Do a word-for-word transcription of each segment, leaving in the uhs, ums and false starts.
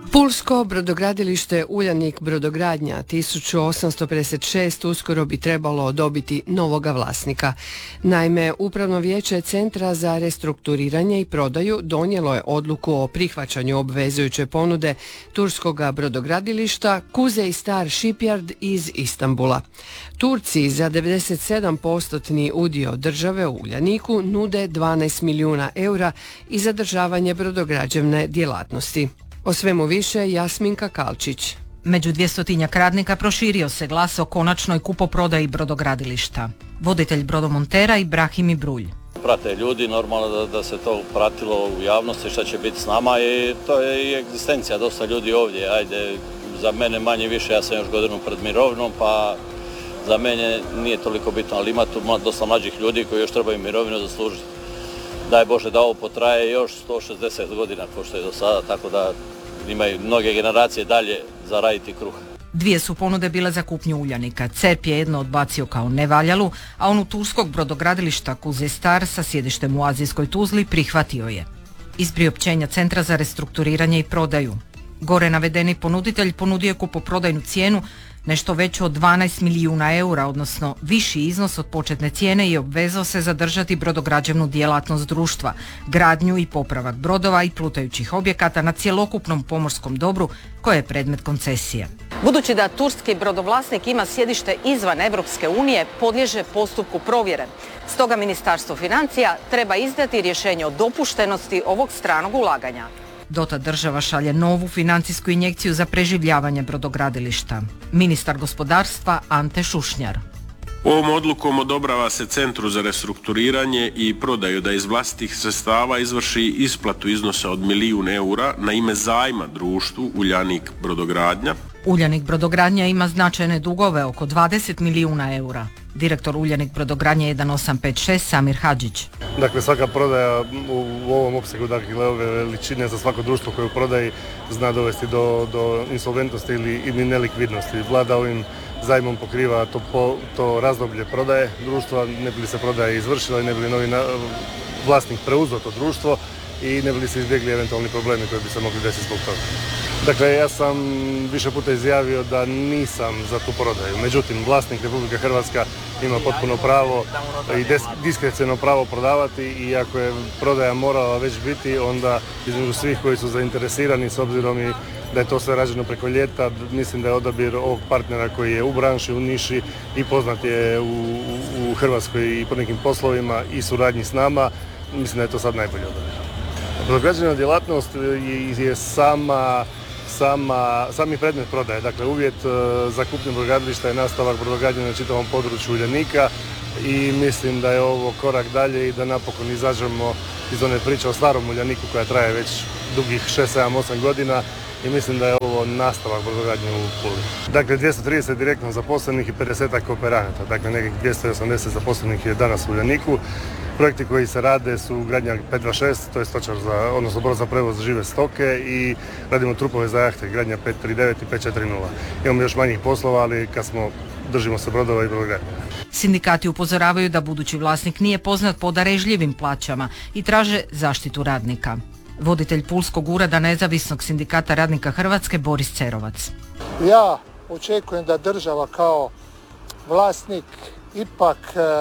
Pulsko brodogradilište Uljanik brodogradnja tisuću osamsto pedeset šest uskoro bi trebalo dobiti novoga vlasnika. Naime, Upravno vijeće Centra za restrukturiranje i prodaju donijelo je odluku o prihvaćanju obvezujuće ponude turskoga brodogradilišta Kuzey Star Shipyard iz Istanbula. Turci za devedeset sedam posto udio države u Uljaniku nude dvanaest milijuna eura i zadržavanje brodograđevne djelatnosti. O svemu više Jasminka Kalčić. Među dvjestotinjak radnika proširio se glas o konačnoj kupoprodaji brodogradilišta. Voditelj brodomontera Ibrahim Brulj. Prate ljudi, normalno da, da se to pratilo u javnosti šta će biti s nama i to je i egzistencija dosta ljudi ovdje. Ajde, za mene manje više, ja sam još godinu pred mirovinom, pa za mene nije toliko bitno, ali ima tu dosta mlađih ljudi koji još trebaju mirovinu zaslužiti. Daj Bože da ovo potraje još sto šezdeset godina kao što je do sada, tako da imaju mnoge generacije dalje za raditi kruh. Dvije su ponude bile za kupnju Uljanika. C E R P je jedno odbacio kao nevaljalu, a onu turskog brodogradilišta Kuzey Star sa sjedištem u azijskoj Tuzli prihvatio je. Iz priopćenja Centra za restrukturiranje i prodaju. Gore navedeni ponuditelj ponudio je kupoprodajnu cijenu nešto veću od dvanaest milijuna eura, odnosno viši iznos od početne cijene i obvezao se zadržati brodograđevnu djelatnost društva, gradnju i popravak brodova i plutajućih objekata na cjelokupnom pomorskom dobru koje je predmet koncesije. Budući da turski brodovlasnik ima sjedište izvan Europske unije, podliježe postupku provjere. Stoga Ministarstvo financija treba izdati rješenje o dopuštenosti ovog stranog ulaganja. Dotad država šalje novu financijsku injekciju za preživljavanje brodogradilišta. Ministar gospodarstva Ante Šušnjar. Ovom odlukom odobrava se Centru za restrukturiranje i prodaju da iz vlastitih sredstava izvrši isplatu iznosa od milijun eura na ime zajma društvu Uljanik brodogradnja. Uljanik brodogradnja ima značajne dugove, oko dvadeset milijuna eura. Direktor Uljanik brodogradnje jedan osam pet šest Samir Hadžić. Dakle, svaka prodaja u ovom opsegu, dakle ove veličine za svako društvo koje u prodaji zna dovesti do, do insolventnosti ili, ili nelikvidnosti. Vlada ovim zajmom pokriva to, po, to razdoblje prodaje društva, ne bi li se prodaja izvršila i ne bi li novi na, vlasnik preuzeo to društvo i ne bi li se izbjegli eventualni problemi koji bi se mogli desiti zbog toga. Dakle, ja sam više puta izjavio da nisam za tu prodaju. Međutim, vlasnik Republika Hrvatska ima potpuno pravo i diskreciono pravo prodavati i ako je prodaja morala već biti, onda između svih koji su zainteresirani, s obzirom i da je to sve rađeno preko ljeta, mislim da je odabir ovog partnera koji je u branši, u niši i poznat je u, u Hrvatskoj i po nekim poslovima i suradnji s nama, mislim da je to sad najbolje odabir. Brodograđevna djelatnost je sama Sama, sami predmet prodaje, dakle uvjet uh, za kupnju brodogradilišta je nastavak brodogradnje na čitavom području Uljanika i mislim da je ovo korak dalje i da napokon izađemo iz one priče o starom Uljaniku koja traje već dugih šest, sedam, osam godina i mislim da je ovo nastavak brodogradnje u Puli. Dakle, dvjesto trideset direktno zaposlenih i pedeset kooperanata, dakle nekih dvjesto osamdeset zaposlenih je danas u Uljaniku. Projekti koji se rade su gradnja pet dvjesto šest, to je stočar za, odnosno brod za prevoz žive stoke i radimo trupove za jahte, gradnja pet tri devet i pet četiri nula. Imamo još manjih poslova, ali kad smo, držimo se brodova i brodogradnje. Sindikati upozoravaju da budući vlasnik nije poznat po darežljivim plaćama i traže zaštitu radnika. Voditelj Pulskog ureda Nezavisnog sindikata radnika Hrvatske Boris Cerovac. Ja očekujem da država kao vlasnik ipak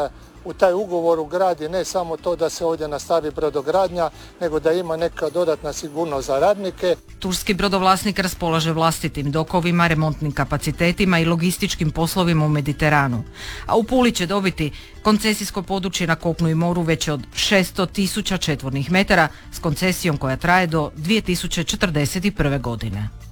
u taj ugovor ugradi ne samo to da se ovdje nastavi brodogradnja, nego da ima neka dodatna sigurnost za radnike. Turski brodovlasnik raspolaže vlastitim dokovima, remontnim kapacitetima i logističkim poslovima u Mediteranu. A u Puli će dobiti koncesijsko područje na kopnu i moru veće od šesto tisuća četvornih metara s koncesijom koja traje do dvije tisuće četrdeset prve godine.